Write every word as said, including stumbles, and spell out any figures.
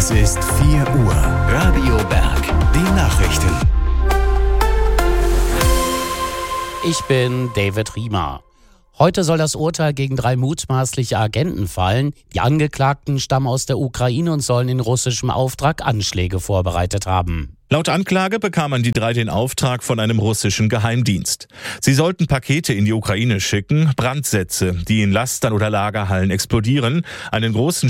Es ist vier Uhr. Radio Berg. Die Nachrichten. Ich bin David Riemer. Heute soll das Urteil gegen drei mutmaßliche Agenten fallen. Die Angeklagten stammen aus der Ukraine und sollen in russischem Auftrag Anschläge vorbereitet haben. Laut Anklage bekamen die drei den Auftrag von einem russischen Geheimdienst. Sie sollten Pakete in die Ukraine schicken, Brandsätze, die in Lastern oder Lagerhallen explodieren, einen großen